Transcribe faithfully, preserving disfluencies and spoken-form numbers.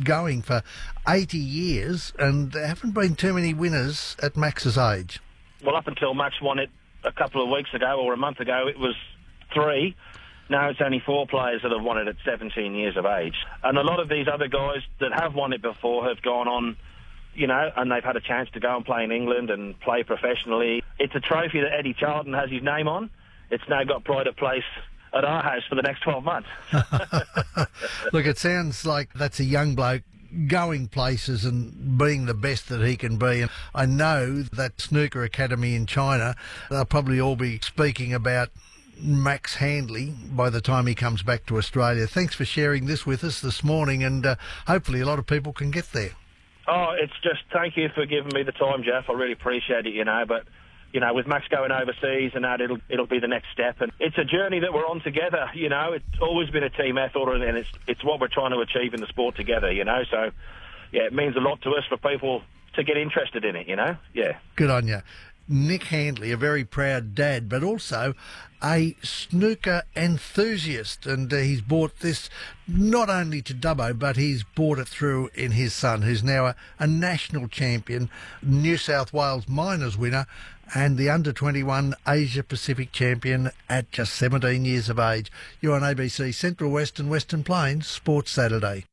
going for eighty years, and there haven't been too many winners at Max's age. Well, up until Max won it a couple of weeks ago or a month ago, it was three. Now it's only four players that have won it at seventeen years of age. And a lot of these other guys that have won it before have gone on, you know, and they've had a chance to go and play in England and play professionally. It's a trophy that Eddie Charlton has his name on. It's now got pride of place at our house for the next twelve months. Look, it sounds like that's a young bloke going places and being the best that he can be. And I know that Snooker Academy in China, they'll probably all be speaking about Max Handley by the time he comes back to Australia. Thanks for sharing this with us this morning, and uh, hopefully a lot of people can get there. Oh, it's just thank you for giving me the time, Jeff. I really appreciate it, you know, but, you know, with Max going overseas and that, it'll it'll be the next step. And it's a journey that we're on together, you know. It's always been a team effort, and it's, it's what we're trying to achieve in the sport together, you know. So, yeah, it means a lot to us for people to get interested in it, you know. Yeah. Good on you. Nick Handley, a very proud dad, but also a snooker enthusiast, and uh, he's brought this not only to Dubbo, but he's brought it through in his son, who's now a, a national champion, New South Wales Minors winner, and the under twenty-one Asia Pacific champion at just seventeen years of age. You're on A B C Central West and Western Plains Sports Saturday.